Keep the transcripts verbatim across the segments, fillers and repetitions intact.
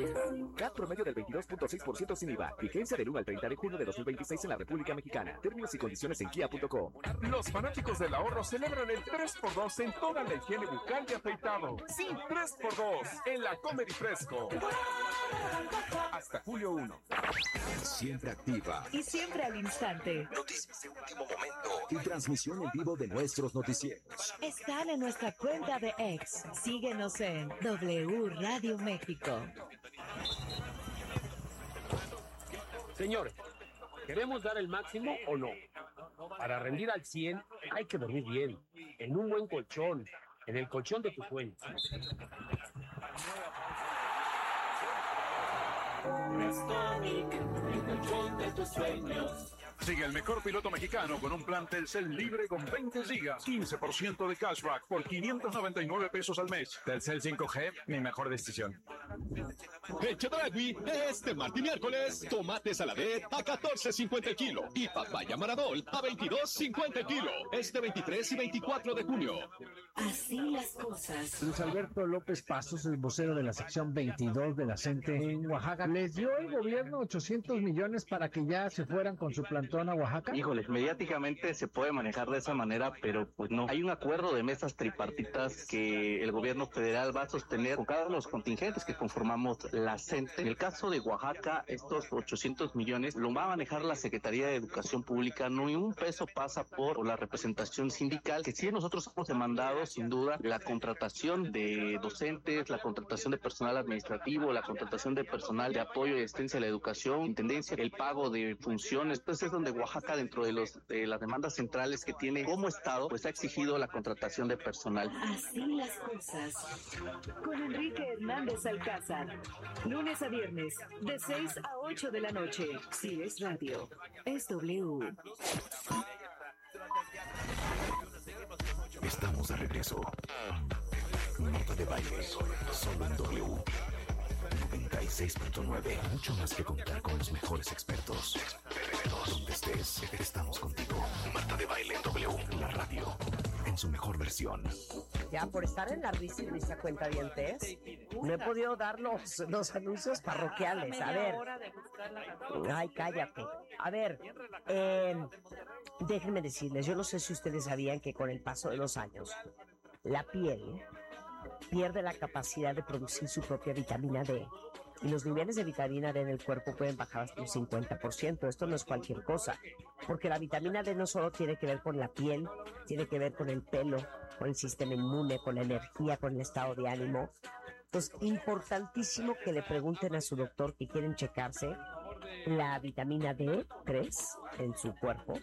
C A T promedio del veintidós punto seis por ciento sin I V A. Vigencia del uno al treinta de junio de dos mil veintiséis en la República Mexicana. Términos y condiciones en kia punto com. Los fanáticos del ahorro celebran el tres por dos en toda la higiene bucal y afeitado. Sí, tres por dos en la Comedy Fresco. Hasta julio uno. Siempre activa y siempre al instante. Noticias de último momento y transmisión en vivo de nuestros noticieros. Están en nuestra cuenta de X. Síguenos en W Radio México. Señores, ¿queremos dar el máximo o no? Para rendir al cien hay que dormir bien, en un buen colchón, en el colchón de tu sueño. Restonic, el colchón de tus sueños. Sigue el mejor piloto mexicano con un plan Telcel libre con veinte gigas, quince por ciento de cashback por quinientos noventa y nueve pesos al mes. Telcel cinco G, mi mejor decisión. En Chedragui, este martes y miércoles, tomate saladet a catorce cincuenta el kilo y papaya maradol a veintidós cincuenta el kilo. Este veintitrés y veinticuatro de junio. Así las cosas. Luis Alberto López Pasos, el vocero de la sección veintidós de la CENTE en Oaxaca, les dio el gobierno ochocientos millones para que ya se fueran con su plantón a Oaxaca. Híjoles, mediáticamente se puede manejar de esa manera, pero pues no. Hay un acuerdo de mesas tripartitas que el gobierno federal va a sostener con cada uno de los contingentes que conformamos la CENTE. En el caso de Oaxaca, estos ochocientos millones lo va a manejar la Secretaría de Educación Pública. No ni un peso pasa por la representación sindical, que sí nosotros hemos demandado sin duda la contratación de docentes, la contratación de personal administrativo, la contratación de personal de apoyo y asistencia a la educación, intendencia, el pago de funciones. Entonces es donde Oaxaca, dentro de los de las demandas centrales que tiene como estado, pues ha exigido la contratación de personal. Así las cosas. Con Enrique Hernández Alcázar. Lunes a viernes, de seis a ocho de la noche. Si es radio, es W. Estamos de regreso. Marta de Baile, solo en W. noventa y seis punto nueve. Mucho más que contar con los mejores expertos. Donde estés, estamos contigo. Marta de Baile en W, la radio, en su mejor versión. Ya, por estar en la risa y risa cuentavientes, no he podido dar los, los anuncios parroquiales. A ver. Ay, cállate. A ver, eh, déjenme decirles, yo no sé si ustedes sabían que con el paso de los años, la piel pierde la capacidad de producir su propia vitamina D. Y los niveles de vitamina D en el cuerpo pueden bajar hasta un cincuenta por ciento. Esto no es cualquier cosa, porque la vitamina D no solo tiene que ver con la piel, tiene que ver con el pelo, con el sistema inmune, con la energía, con el estado de ánimo. Entonces, importantísimo que le pregunten a su doctor que quieren checarse la vitamina D tres en su cuerpo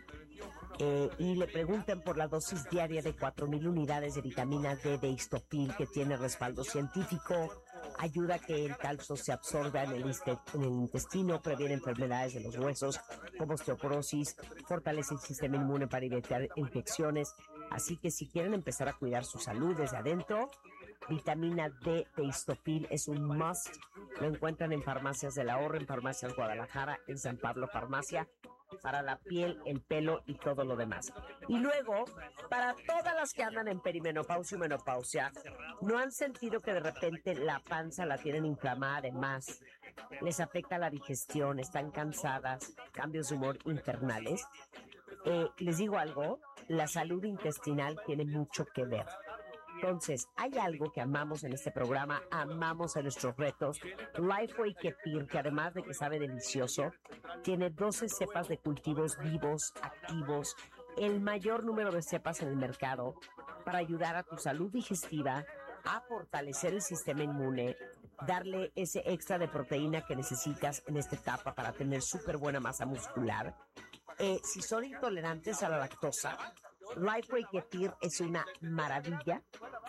eh, y le pregunten por la dosis diaria de cuatro mil unidades de vitamina D de histopil, que tiene respaldo científico, ayuda a que el calcio se absorba en el, en el intestino, previene enfermedades de los huesos como osteoporosis, fortalece el sistema inmune para evitar infecciones. Así que si quieren empezar a cuidar su salud desde adentro, vitamina D de histopil es un must. Lo encuentran en Farmacias del Ahorro, en Farmacias Guadalajara, en San Pablo Farmacia, para la piel, el pelo y todo lo demás. Y luego, para todas las que andan en perimenopausia y menopausia, no han sentido que de repente la panza la tienen inflamada, además les afecta la digestión, están cansadas, cambios de humor infernales. Eh, les digo algo, la salud intestinal tiene mucho que ver. Entonces, hay algo que amamos en este programa, amamos en nuestros retos. Lifeway Kefir, que además de que sabe delicioso, tiene doce cepas de cultivos vivos, activos, el mayor número de cepas en el mercado para ayudar a tu salud digestiva, a fortalecer el sistema inmune, darle ese extra de proteína que necesitas en esta etapa para tener súper buena masa muscular. Eh, si son intolerantes a la lactosa, Lifeway Kefir es una maravilla.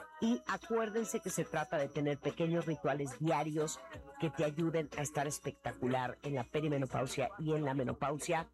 Y acuérdense que se trata de tener pequeños rituales diarios que te ayuden a estar espectacular en la perimenopausia y en la menopausia.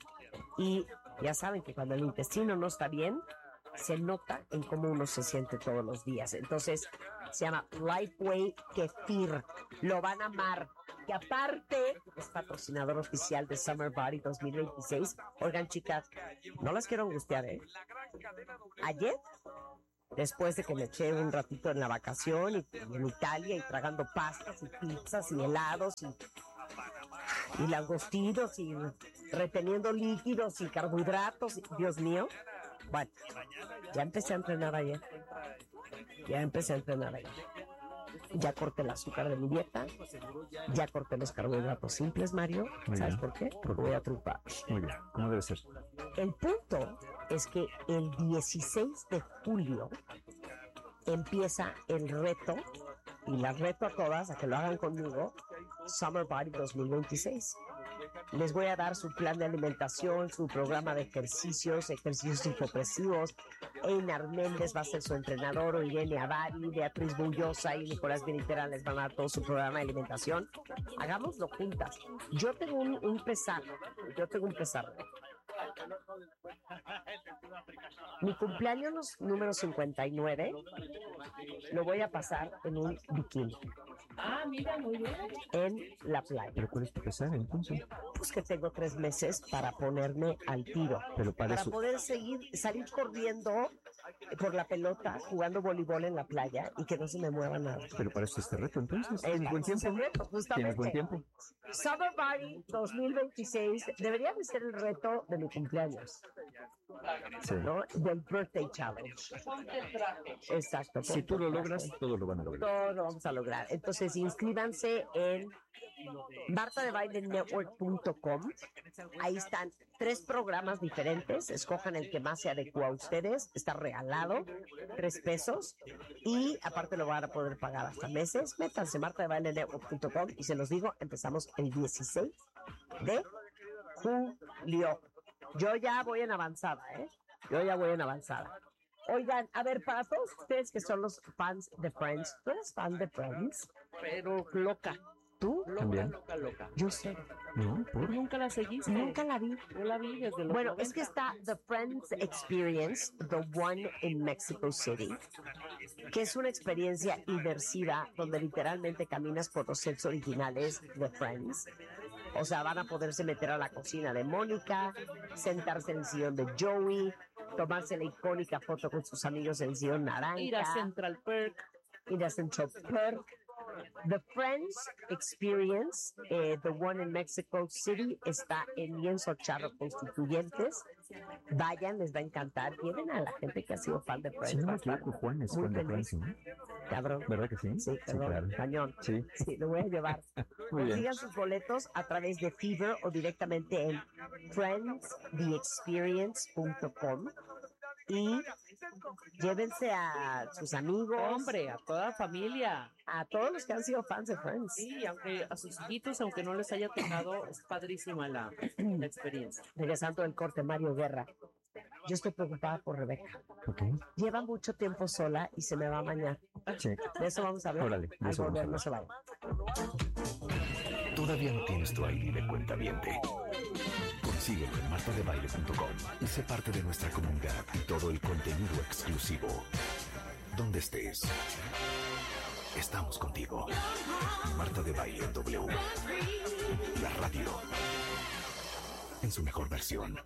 Y ya saben que cuando el intestino no está bien, se nota en cómo uno se siente todos los días. Entonces, se llama Lifeway Kefir. Lo van a amar. Y aparte, es patrocinador oficial de Summer Body dos mil veintiséis. Oigan, chicas, no las quiero angustiar, ¿eh? Ayer Después de que me eché un ratito en la vacación y, y en Italia y tragando pastas y pizzas y helados y, y langostinos y reteniendo líquidos y carbohidratos, Dios mío. Bueno, ya empecé a entrenar ayer. Ya empecé a entrenar ayer. Ya corté el azúcar de mi dieta. Ya corté los carbohidratos simples, Mario. Muy ¿Sabes bien. por qué? Porque voy a triunfar. Muy bien, ¿cómo debe ser? El punto es que el dieciséis de julio empieza el reto, y las reto a todas a que lo hagan conmigo, Summer Body dos mil veintiséis. Les voy a dar su plan de alimentación, su programa de ejercicios, ejercicios hipopresivos. Einar Méndez va a ser su entrenador, o Irene Avari, Beatriz Bullosa y Nicolás Vinitera les van a dar todo su programa de alimentación. Hagámoslo juntas. Yo tengo un, un pesar, yo tengo un pesar. Mi cumpleaños número cincuenta y nueve lo voy a pasar en un bikini. Ah, mira, muy bien. En la playa. ¿Pero cuál es tu pesar entonces? Pues que tengo tres meses para ponerme al tiro. Pero para eso- poder seguir, salir corriendo por la pelota, jugando voleibol en la playa y que no se me mueva nada. Pero para eso este reto entonces. Es ¿Tienes buen ese tiempo? reto, justamente. ¿Tienes buen tiempo? Summer Body dos mil veintiséis debería de ser el reto de mi cumpleaños. Sí. ¿No? Del Birthday Challenge. Exacto. Si tú lo logras, todos lo van a lograr. Todo lo vamos a lograr. Entonces, inscríbanse en marta de baile network punto com. Ahí están tres programas diferentes. Escojan el que más se adecua a ustedes. Está regalado, tres pesos. Y aparte lo van a poder pagar hasta meses. Métanse marta de baile network punto com y se los digo, empezamos el dieciséis de julio. Yo ya voy en avanzada, ¿eh? Yo ya voy en avanzada. Oigan, a ver, para todos ustedes que son los fans de Friends, ¿tú eres fan de Friends? Pero loca. ¿Tú? Loca, También. loca, loca. Yo sé. ¿No? ¿Por? Nunca la seguiste. Nunca la vi. Yo la vi desde los Bueno, noventa. es que está The Friends Experience, The One in Mexico City, que es una experiencia inmersiva donde literalmente caminas por los sets originales de Friends. O sea, van a poderse meter a la cocina de Mónica, sentarse en el sillón de Joey, tomarse la icónica foto con sus amigos en el sillón naranja. Ir a Central Perk. Ir a Central Perk. The Friends Experience, eh, The One in Mexico City, está en Lienzo Charro Constituyentes. Vayan, les va a encantar. Lleven a la gente que ha sido fan de Friends. Si no va me a estar equivoco, Juan es muy fan de feliz. Friends, ¿no? Cabrón. ¿Verdad que sí? Sí, cabrón. claro. Cañón. Sí. Sí, lo voy a llevar. Muy bien. Consigan sus boletos a través de Fever o directamente en friends the experience punto com y llévense a sus amigos. Hombre, a toda familia. A todos los que han sido fans de Friends. Sí, aunque a sus hijitos, aunque no les haya tocado, es padrísima la, la experiencia. Regresando del corte, Mario Guerra. Yo estoy preocupada por Rebeca. Ok. Lleva mucho tiempo sola y se me va a mañar. Sí. De eso vamos a hablar. Órale, de Al eso vamos a volver, no se hablar. vayan. ¿Todavía no tienes tu I D de cuentaviente? Consíguelo en marta de baile punto com y sé parte de nuestra comunidad y todo el contenido exclusivo. Donde estés, estamos contigo. Marta de Baile W. La radio. En su mejor versión.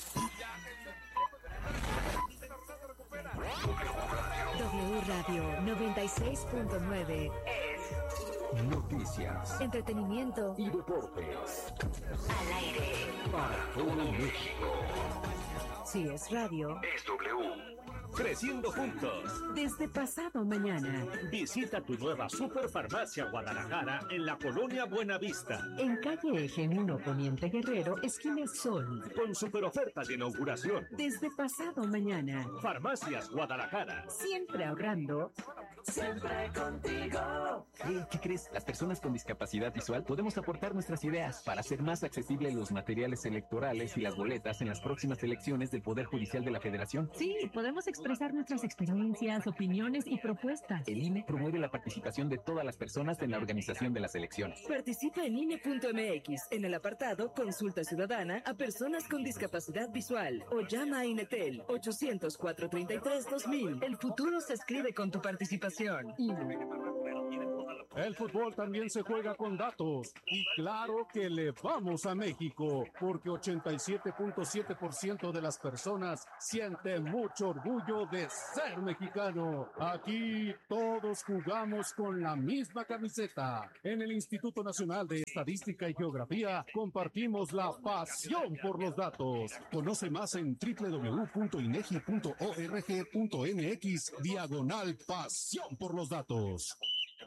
W Radio noventa y seis punto nueve. Noticias Entretenimiento y deportes. al aire. Para todo México. Si es radio, Es W. Creciendo juntos. desde pasado mañana. Visita tu nueva Superfarmacia Guadalajara en la colonia Buenavista. En calle Eje uno Poniente Guerrero, esquina Sol. Con super ofertas de inauguración. Desde pasado mañana. Farmacias Guadalajara. Siempre ahorrando. Siempre contigo. Hey, ¿qué crees? Las personas con discapacidad visual podemos aportar nuestras ideas para hacer más accesibles los materiales electorales y las boletas en las próximas elecciones del Poder Judicial de la Federación. Sí, podemos expresar nuestras experiencias, opiniones y propuestas. El I N E promueve la participación de todas las personas en la organización de las elecciones. Participa en I N E punto M X en el apartado Consulta Ciudadana a personas con discapacidad visual o llama a Inetel ochocientos, cuatrocientos treinta y tres, dos mil. El futuro se escribe con tu participación. I N E. El fútbol también se juega con datos y claro que le vamos a México porque ochenta y siete punto siete por ciento de las personas sienten mucho orgullo de ser mexicano. Aquí todos jugamos con la misma camiseta. En el Instituto Nacional de Estadística y Geografía compartimos la pasión por los datos. Conoce más en doble u doble u doble u punto inegi punto org punto mx diagonal pasión por los datos.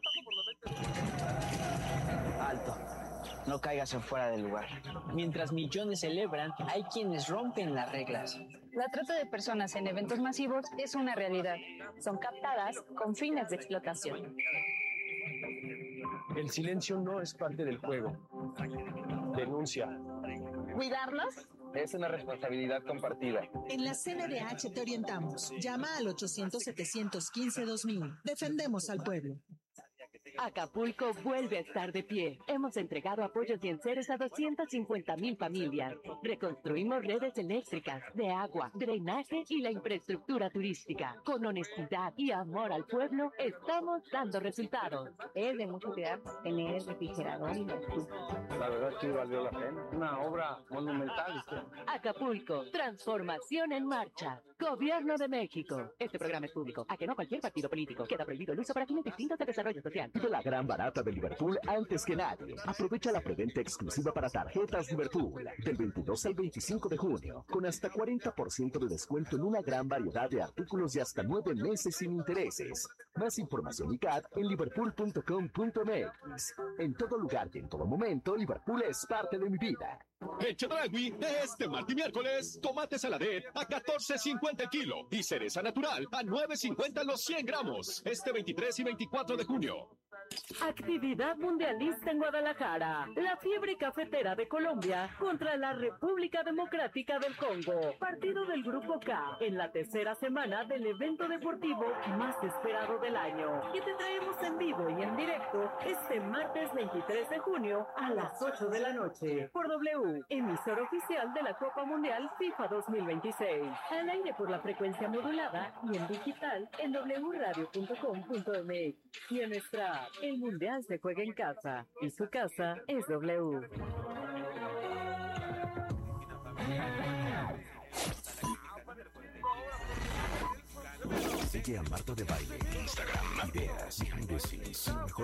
Alto. No caigas en fuera del lugar. Mientras millones celebran, hay quienes rompen las reglas. La trata de personas en eventos masivos es una realidad. Son captadas con fines de explotación. El silencio no es parte del juego. Denuncia. ¿Cuidarlos? Es una responsabilidad compartida. En la C N D H te orientamos. Llama al ochocientos, setecientos quince, dos mil. Defendemos al pueblo. Acapulco vuelve a estar de pie. Hemos entregado apoyos y enseres a doscientas cincuenta mil familias. Reconstruimos redes eléctricas, de agua, drenaje y la infraestructura turística. Con honestidad y amor al pueblo, estamos dando resultados. Es de mucho cuidado tener el refrigerador y la estufa. La verdad sí valió la pena. Una obra monumental. Acapulco, transformación en marcha. Gobierno de México. Este programa es público. A que no cualquier partido político. Queda prohibido el uso para fines distintos de desarrollo social. De la gran barata de Liverpool antes que nadie. Aprovecha la preventa exclusiva para tarjetas Liverpool del veintidós al veinticinco de junio, con hasta cuarenta por ciento de descuento en una gran variedad de artículos y hasta nueve meses sin intereses. Más información y C A D en liverpool punto com punto m x. En todo lugar y en todo momento, Liverpool es parte de mi vida. En Chedraui, este martes y miércoles, tomate saladet a catorce cincuenta el kilo y cereza natural a nueve cincuenta los cien gramos. Este veintitrés y veinticuatro de junio. Actividad mundialista en Guadalajara. La fiebre cafetera de Colombia contra la República Democrática del Congo. Partido del Grupo K en la tercera semana del evento deportivo más esperado del año. Que te traemos en vivo y en directo este martes veintitrés de junio a las ocho de la noche. Por W, emisor oficial de la Copa Mundial FIFA dos mil veintiséis. Al aire por la frecuencia modulada y en digital en doble u radio punto com punto m x. Y en nuestra app. El Mundial se juega en casa y su casa es W. Sigue a Marta de Baile en Instagram. Ideas, behind the scenes, mejor